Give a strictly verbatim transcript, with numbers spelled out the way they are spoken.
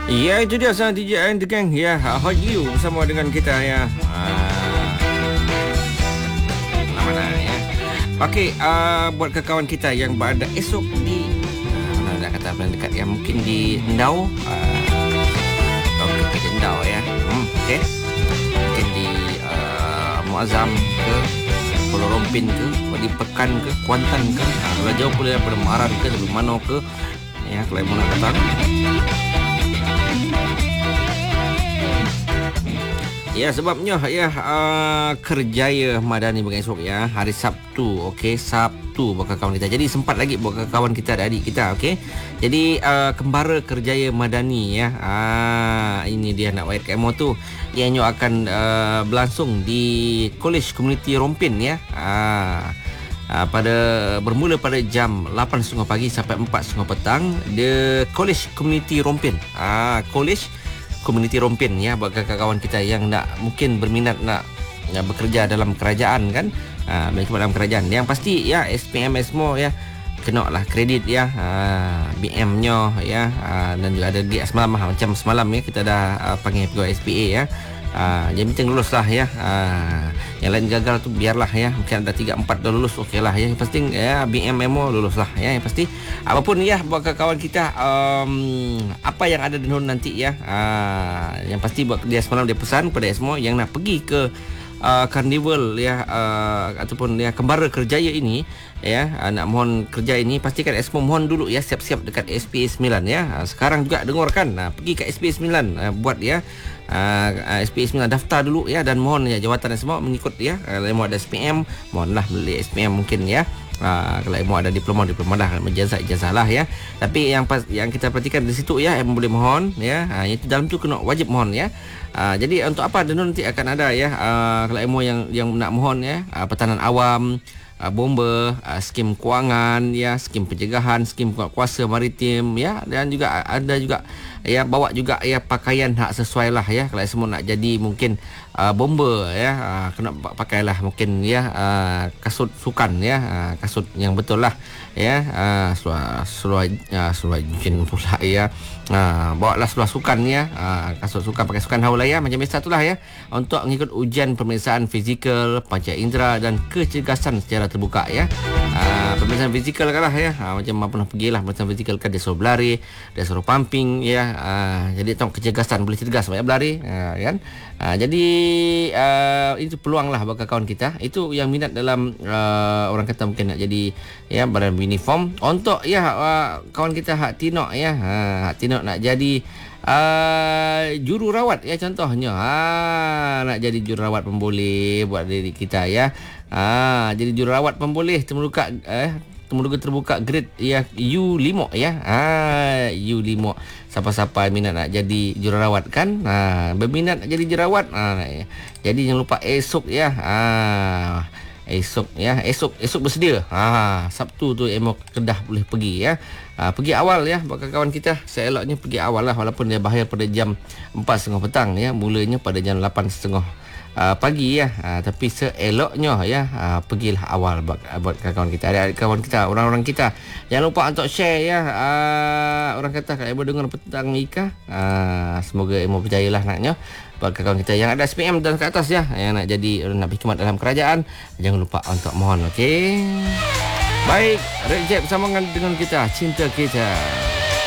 Ya, itu dia sang D J and the Gang ya. Hot You bersama dengan kita ya. Ah, mana ya. Okey, uh, buat ke kawan kita yang berada esok di uh, nak kata paling dekat ya, mungkin di Ndau. Uh, Okey, ke Ndau ya. Hmm, okey. Mungkin di uh, Muazzam ke Pulau Rompin ke, di Pekan ke, Kuantan ke. Uh, kalau jauh boleh daripada Maran ke, dari Mano ke. Ya, kalau mau nak datang. Ya, sebabnya ya uh, Kerjaya Madani bukan esok ya, hari Sabtu. Okey, Sabtu bakal kawan kita. Jadi sempat lagi buat kawan kita, adik kita. Okey. Jadi uh, kembara Kerjaya Madani ya. Ah, ini dia nak wayar K M O tu. Ianya akan uh, berlangsung di College Community Rompin ya. Ah. Uh, pada bermula pada jam lapan tiga puluh pagi sampai empat tiga puluh petang, the College Community Rompin. Ah, College Community Rompin ya, bagi kawan kita yang nak mungkin berminat nak, nak bekerja dalam kerajaan kan, ha, berkhidmat dalam kerajaan. Yang pasti ya S P M S M O ya, kena lah kredit ya, ha, B M-nya ya, ha, dan juga ada gig semalam ha, macam semalam ya kita dah ha, panggil pegawai S P A ya. Ha, yang penting lulus lah ya. Ha, yang lain gagal tu biarlah ya. Mungkin ada tiga empat dah lulus, okey lah ya. Yang penting ya B M M O lulus lah ya. Yang pasti apapun ya buat kawan kita, um, apa yang ada di nanti ya. Ha, yang pasti buat dia semalam dia pesan pada semua yang nak pergi ke uh, Carnival ya, uh, ataupun ya Kembara Kerjaya ini ya, uh, nak mohon kerja ini, pastikan Esmo mohon dulu ya, siap-siap dekat S P A sembilan ya. Uh, sekarang juga dengarkan, uh, pergi ke S P A sembilan, uh, buat ya. Uh, S P A sembilan daftar dulu ya, dan mohon ya jawatan semua mengikut ya. Kalau uh, ada S P M, mohonlah beli S P M mungkin ya. Uh, kalau mau ada diploma diploma dah, ijazah ijazah lah ya. Tapi yang pas, yang kita perhatikan di situ ya, yang boleh mohon ya, uh, itu dalam tu kena wajib mohon ya. Uh, jadi untuk apa dan nanti akan ada ya, uh, kalau emo yang yang nak mohon ya, uh, pertahanan awam, uh, bomba, uh, skim kewangan ya, skim pencegahan, skim kuasa maritim ya, dan juga ada juga ya, bawa juga ya pakaian hak sesuai lah ya. Kalau semua nak jadi mungkin uh, bomba ya, uh, kena pakailah mungkin ya, uh, kasut sukan ya, uh, kasut yang betul lah ya, uh, seluar seluar uh, seluar jin pula ya. Uh, bawa lah seluar sukan ya, uh, kasut sukan, pakai sukan haula ya, macam biasa itulah ya, untuk mengikut ujian pemeriksaan fizikal, panca indera dan kecergasan secara terbuka ya. Uh, pemeriksaan fizikal kan lah ya, uh, macam apa pernah pergilah pemeriksaan fizikal kan, dia suruh berlari, dia suruh pumping ya. Uh, jadi tahu kecergasan, boleh cergas banyak berlari uh, kan. Uh, jadi uh, itu peluang lah bagi kawan kita itu yang minat dalam uh, orang kata mungkin nak jadi ya badan uniform. Untuk ya uh, kawan kita hak tinok ya, uh, hak tinok nak jadi uh, jururawat ya, contohnya ha, nak jadi jururawat pun boleh buat diri kita ya. Ha, jadi jururawat pun boleh, temuruka eh temuruka terbuka grade ya U lima ya. Ha, U lima. Siapa-siapa minat nak jadi jururawat kan? Ha, berminat nak jadi jururawat. Ha, jadi jangan lupa esok ya. Ha, esok ya, esok esok bersedia. Ha, Sabtu tu emo Kedah boleh pergi ya. Ha, pergi awal ya buat kawan kita. Seeloknya pergi awal lah, walaupun dia bahaya pada jam empat tiga puluh petang ya. Mulanya pada jam lapan tiga puluh Uh, pagi ya, uh, tapi seeloknya ya, uh, pergilah awal buat, buat kawan kita, adik-adik kawan kita, orang-orang kita. Jangan lupa untuk share ya, uh, orang kata kalau ibu dengar petang Ika, uh, semoga ibu berjayalah naknya buat kawan kita yang ada S P M dan ke atas ya, yang nak jadi nak berkhidmat dalam kerajaan, jangan lupa untuk mohon, okey. Baik, Red Jeb bersama dengan kita, cinta kita.